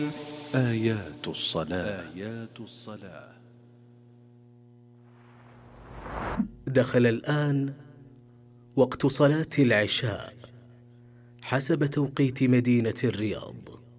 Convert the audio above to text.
آيات الصلاة. دخل الآن وقت صلاة العشاء حسب توقيت مدينة الرياض.